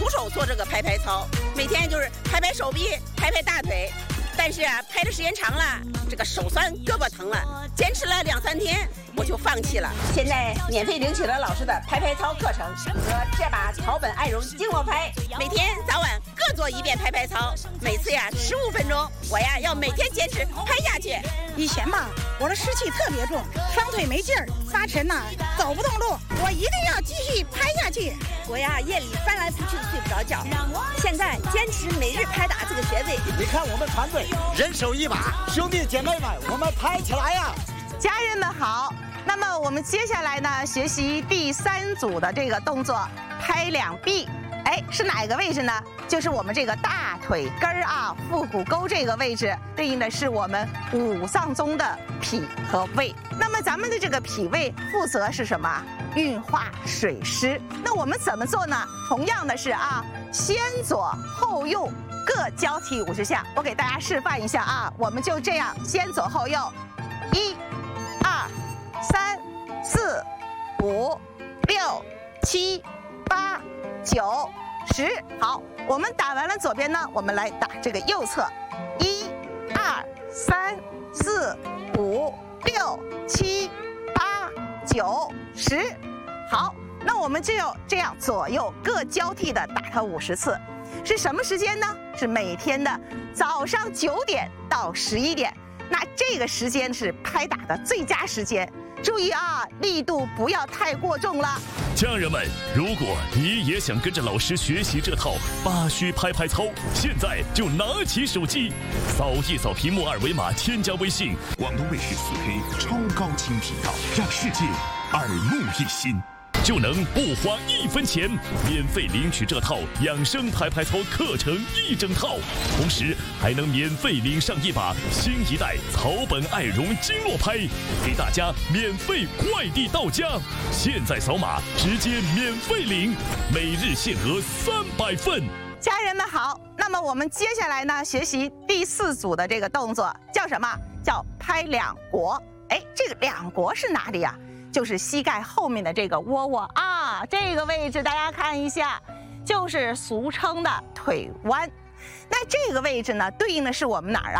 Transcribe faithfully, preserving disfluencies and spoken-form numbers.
徒手做这个拍拍操，每天就是拍拍手臂，拍拍大腿。但是啊，拍的时间长了，这个手酸，胳膊疼了，坚持了两三天，我就放弃了。现在免费领取了老师的拍拍操课程和这把草本爱绒经络拍，每天早晚各做一遍拍拍操，每次呀十五分钟，我呀要每天坚持拍下去。 以前吧，我的湿气特别重，双腿没劲儿，发沉呐、啊，走不动路，我一定要继续拍下去。 我呀夜里翻来覆去的睡不着觉，现在坚持每日拍打这个穴位。 你看我们团队人手一把，兄弟姐妹们，我们拍起来呀！ 家人们好，那么我们接下来呢，学习第三组的这个动作，拍两臂。哎，是哪个位置呢？就是我们这个大腿根儿啊，腹股沟这个位置，对应的是我们五脏中的脾和胃。那么咱们的这个脾胃负责是什么？运化水湿。那我们怎么做呢？同样的是啊，先左后右各交替五十下。我给大家示范一下啊，我们就这样，先左后右，一、二、三、四、五、六、七、八、九、十。好，我们打完了左边呢，我们来打这个右侧，一、二、三、四、五、六、七、八、九、十。好，那我们就要这样左右各交替的打它五十次。是什么时间呢？是每天的早上九点到十一点。那这个时间是拍打的最佳时间。注意啊，力度不要太过重了。 家人们，如果你也想跟着老师学习这套八虚拍拍操，现在就拿起手机，扫一扫屏幕二维码，添加微信广东卫视四 K 超高清频道，让世界耳目一新， 就能不花一分钱免费领取这套养生拍拍操课程一整套，同时还能免费领上一把新一代草本爱绒经络拍，给大家免费快递到家。现在扫码直接免费领，每日限额三百份。 家人们好，那么我们接下来呢，学习第四组的这个动作叫什么？叫拍两国。哎，这个两国是哪里呀、啊？就是膝盖后面的这个窝窝啊，这个位置大家看一下，就是俗称的腿弯。那这个位置呢，对应的是我们哪儿啊？